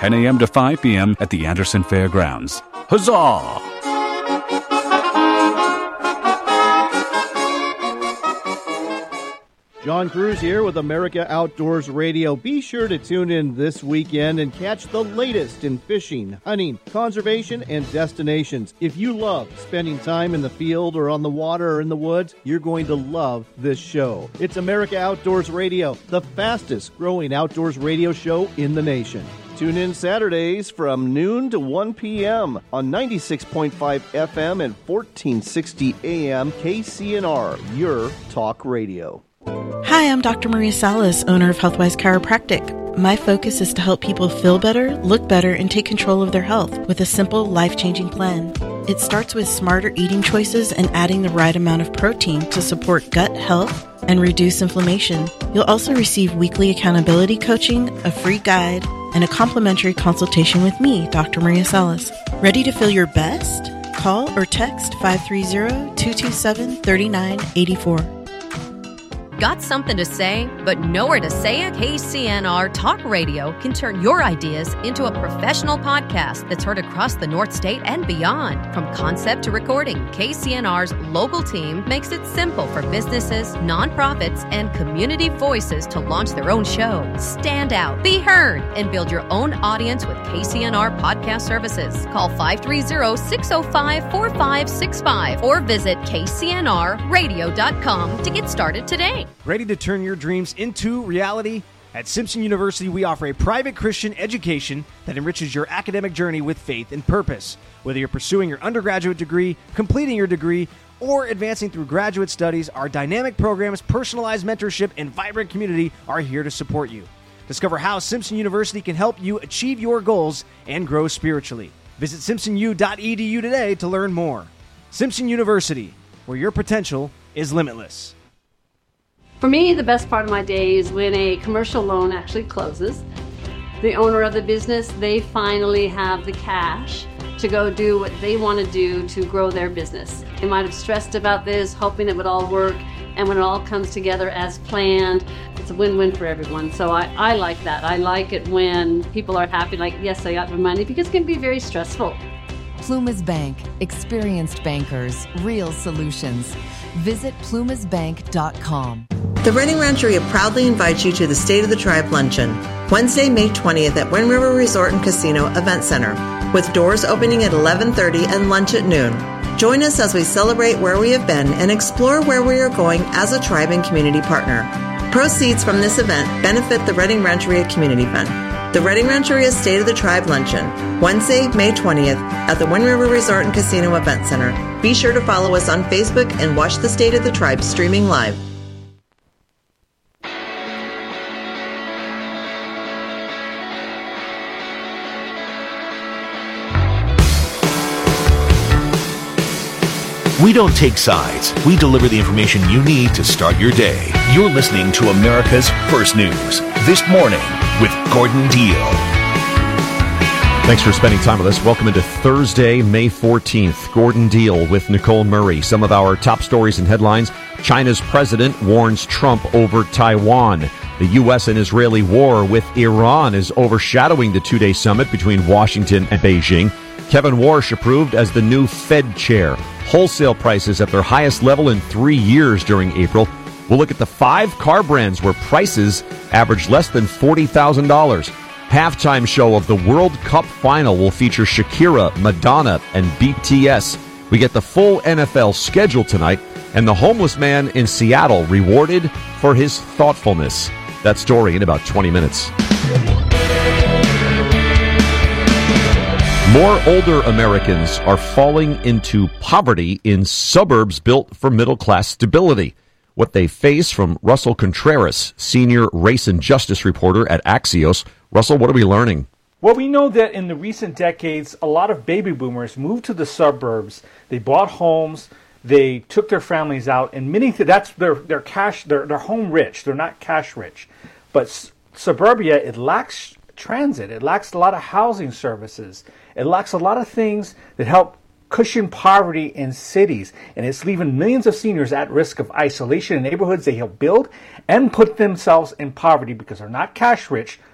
10 a.m. to 5 p.m. at the Anderson Fairgrounds. Huzzah! John Cruz here with America Outdoors Radio. Be sure to tune in this weekend and catch the latest in fishing, hunting, conservation, and destinations. If you love spending time in the field or on the water or in the woods, you're going to love this show. It's America Outdoors Radio, the fastest growing outdoors radio show in the nation. Tune in Saturdays from noon to 1 p.m. on 96.5 FM and 1460 AM KCNR, your talk radio. Hi, I'm Dr. Maria Salas, owner of Healthwise Chiropractic. My focus is to help people feel better, look better, and take control of their health with a simple, life-changing plan. It starts with smarter eating choices and adding the right amount of protein to support gut health and reduce inflammation. You'll also receive weekly accountability coaching, a free guide, and a complimentary consultation with me, Dr. Maria Salas. Ready to feel your best? Call or text 530-227-3984. Got something to say, but nowhere to say it? KCNR Talk Radio can turn your ideas into a professional podcast that's heard across the North State and beyond. From concept to recording, KCNR's local team makes it simple for businesses, nonprofits, and community voices to launch their own show. Stand out, be heard, and build your own audience with KCNR Podcast Services. Call 530-605-4565 or visit kcnrradio.com to get started today. Ready to turn your dreams into reality? At Simpson University, we offer a private Christian education that enriches your academic journey with faith and purpose. Whether you're pursuing your undergraduate degree, completing your degree, or advancing through graduate studies, our dynamic programs, personalized mentorship, and vibrant community are here to support you. Discover how Simpson University can help you achieve your goals and grow spiritually. Visit simpsonu.edu today to learn more. Simpson University, where your potential is limitless. For me, the best part of my day is when a commercial loan actually closes. The owner of the business, they finally have the cash to go do what they want to do to grow their business. They might have stressed about this, hoping it would all work, and when it all comes together as planned, it's a win-win for everyone. So I like that. I like it when people are happy, like, yes, I got my money, because it can be very stressful. Plumas Bank. Experienced bankers. Real solutions. Visit plumasbank.com. The Redding Rancheria proudly invites you to the State of the Tribe Luncheon, Wednesday, May 20th at Wind River Resort and Casino Event Center, with doors opening at 11:30 and lunch at noon. Join us as we celebrate where we have been and explore where we are going as a tribe and community partner. Proceeds from this event benefit the Redding Rancheria Community Fund. The Redding Rancheria State of the Tribe Luncheon, Wednesday, May 20th at the Wind River Resort and Casino Event Center. Be sure to follow us on Facebook and watch the State of the Tribe streaming live. We don't take sides. We deliver the information you need to start your day. You're listening to America's First News This Morning with Gordon Deal. Thanks for spending time with us. Welcome into Thursday, May 14th. Gordon Deal with Nicole Murray. Some of our top stories and headlines. China's president warns Trump over Taiwan. The U.S. and Israeli war with Iran is overshadowing the two-day summit between Washington and Beijing. Kevin Warsh approved as the new Fed chair. Wholesale prices at their highest level in 3 years during April. We'll look at the 5 car brands where prices averaged less than $40,000. Halftime show of the World Cup final will feature Shakira, Madonna, and BTS. We get the full NFL schedule tonight, and the homeless man in Seattle rewarded for his thoughtfulness. That story in about 20 minutes. More older Americans are falling into poverty in suburbs built for middle-class stability. What they face from Russell Contreras, senior race and justice reporter at Axios. Russell, what are we learning? Well, we know that in the recent decades, a lot of baby boomers moved to the suburbs. They bought homes. They took their families out, and many that's their cash. They're home rich. They're not cash rich. But suburbia, it lacks transit. It lacks a lot of housing services. It lacks a lot of things that help cushion poverty in cities, and it's leaving millions of seniors at risk of isolation in neighborhoods they help build and put themselves in poverty because they're not cash rich.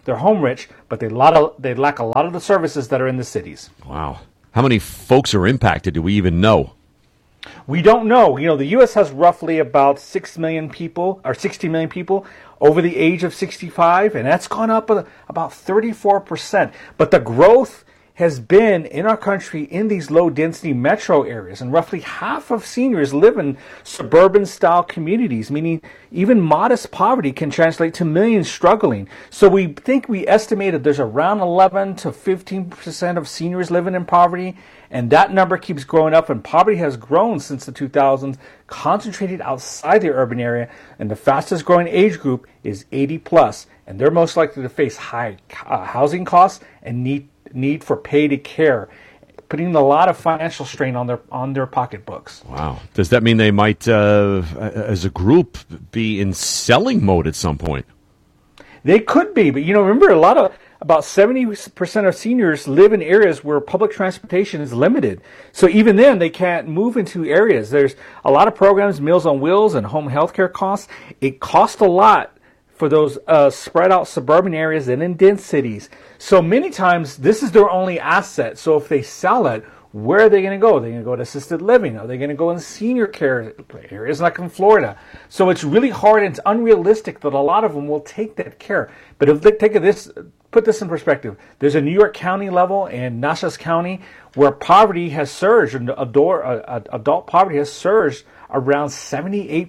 They're home rich, but they lack a lot of the services that are in the cities. Wow. How many folks are impacted? Do we even know? We don't know. You know, the U.S. has roughly about 6 million people, or 60 million people over the age of 65, and that's gone up about 34%. But the growth has been in our country in these low-density metro areas, and roughly half of seniors live in suburban-style communities, meaning even modest poverty can translate to millions struggling. So we estimated there's around 11 to 15% of seniors living in poverty, and that number keeps growing up, and poverty has grown since the 2000s, concentrated outside the urban area, and the fastest growing age group is 80+, and they're most likely to face high housing costs and need for paid care, putting a lot of financial strain on their pocketbooks. Wow. Does that mean they might, as a group, be in selling mode at some point? They could be, but remember, about 70% of seniors live in areas where public transportation is limited. So even then, they can't move into areas. There's a lot of programs, Meals on Wheels and home health care costs. It costs a lot for those spread out suburban areas and in dense cities. So many times, this is their only asset. So if they sell it, where are they going to go? Are they going to go to assisted living? Are they going to go in senior care areas like in Florida? So it's really hard and it's unrealistic that a lot of them will take that care. But if they put this in perspective, there's a New York County level and Natchez County where poverty has surged, and adult poverty has surged around 78%,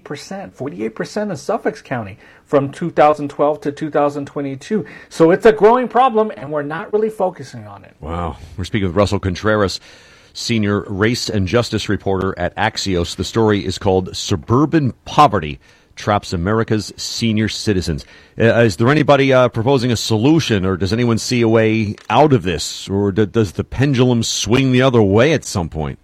48% in Suffolk County from 2012 to 2022. So it's a growing problem, and we're not really focusing on it. Wow. We're speaking with Russell Contreras, senior race and justice reporter at Axios. The story is called Suburban Poverty Traps America's Senior Citizens. Is there anybody proposing a solution, or does anyone see a way out of this? Or does the pendulum swing the other way at some point?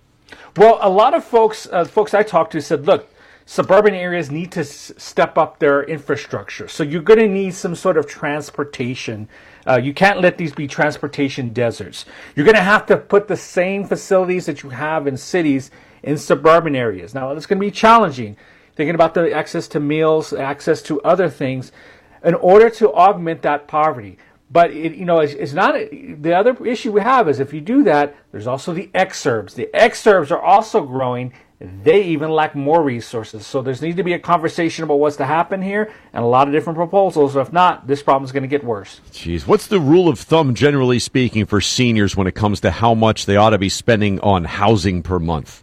Well, a lot of folks I talked to said, look, suburban areas need to step up their infrastructure. So you're going to need some sort of transportation. You can't let these be transportation deserts. You're going to have to put the same facilities that you have in cities in suburban areas. Now, it's going to be challenging, thinking about the access to meals, access to other things, in order to augment that poverty. But it's not the other issue we have is if you do that, there's also the exurbs. The exurbs are also growing. They even lack more resources. So there needs to be a conversation about what's to happen here and a lot of different proposals. If not, this problem is going to get worse. Jeez, what's the rule of thumb, generally speaking, for seniors when it comes to how much they ought to be spending on housing per month?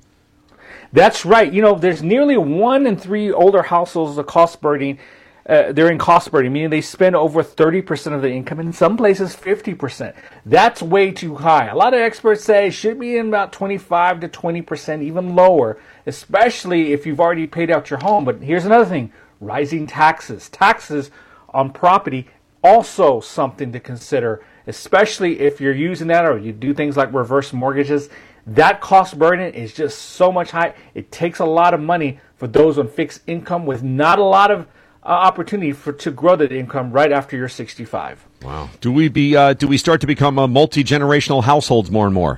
That's right. There's nearly 1 in 3 older households of cost burden. They're in cost burden, meaning they spend over 30% of their income, and in some places 50%. That's way too high. A lot of experts say it should be in about 25 to 20%, even lower, especially if you've already paid out your home. But here's another thing, rising taxes. Taxes on property, also something to consider, especially if you're using that or you do things like reverse mortgages. That cost burden is just so much high. It takes a lot of money for those on fixed income with not a lot of opportunity to grow that income right after you're 65. Wow. Do we start to become a multi-generational households more and more?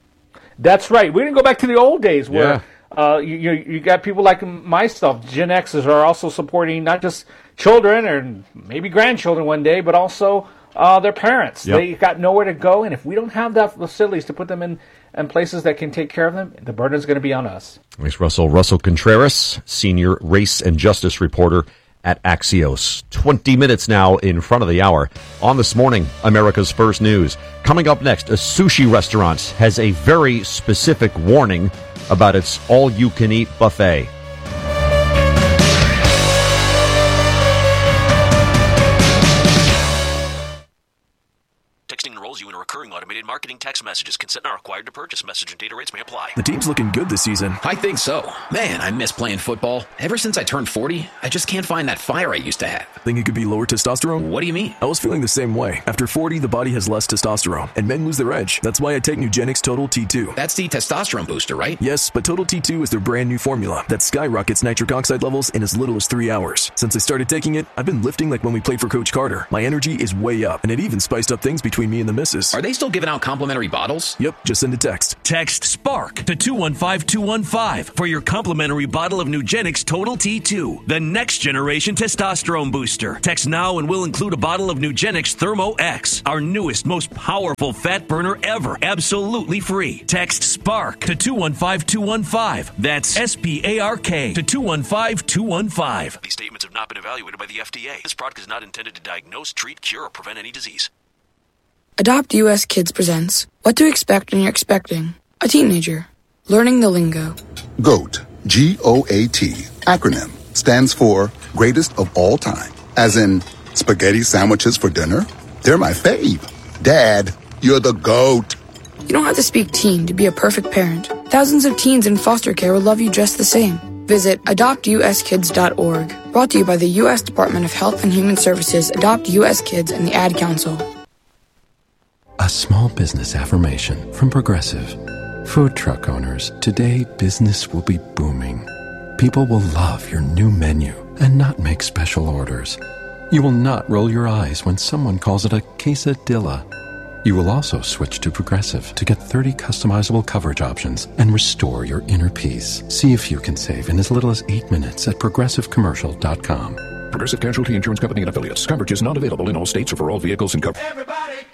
That's right. We're going to go back to the old days where you got people like myself, Gen Xers, are also supporting not just children or maybe grandchildren one day, but also their parents. Yep. They got nowhere to go, and if we don't have that facilities to put them in places that can take care of them, the burden is going to be on us. Thanks, Russell. Russell Contreras, senior race and justice reporter at Axios. 20 minutes now in front of the hour. On This Morning, America's First News. Coming up next, a sushi restaurant has a very specific warning about its all-you-can-eat buffet. Texting enrolls you in a recurring automated marketing text messages. Consent not required to purchase. Message and data rates may apply. The team's looking good this season. I think so. Man, I miss playing football. Ever since I turned 40, I just can't find that fire I used to have. Think it could be lower testosterone? What do you mean? I was feeling the same way. After 40, the body has less testosterone, and men lose their edge. That's why I take Nugenix Total T2. That's the testosterone booster, right? Yes, but Total T2 is their brand new formula that skyrockets nitric oxide levels in as little as 3 hours. Since I started taking it, I've been lifting like when we played for Coach Carter. My energy is way up, and it even spiced up things between me me and the missus. Are they still giving out complimentary bottles? Yep, just send a text. Text SPARK to 215-215 for your complimentary bottle of Nugenix Total T2, the next generation testosterone booster. Text now and we'll include a bottle of Nugenix Thermo X, our newest, most powerful fat burner ever, absolutely free. Text SPARK to 215-215. That's SPARK to 215-215. These statements have not been evaluated by the FDA. This product is not intended to diagnose, treat, cure, or prevent any disease. Adopt US Kids presents What to Expect When You're Expecting a Teenager. Learning the lingo. GOAT, G-O-A-T, acronym, stands for Greatest of All Time. As in, spaghetti sandwiches for dinner? They're my fave. Dad, you're the GOAT. You don't have to speak teen to be a perfect parent. Thousands of teens in foster care will love you just the same. Visit adoptuskids.org. Brought to you by the U.S. Department of Health and Human Services, Adopt U.S. Kids, and the Ad Council. A small business affirmation from Progressive. Food truck owners, today business will be booming. People will love your new menu and not make special orders. You will not roll your eyes when someone calls it a quesadilla. You will also switch to Progressive to get 30 customizable coverage options and restore your inner peace. See if you can save in as little as 8 minutes at progressivecommercial.com. Progressive Casualty Insurance Company and Affiliates. Coverage is not available in all states or for all vehicles and coverage.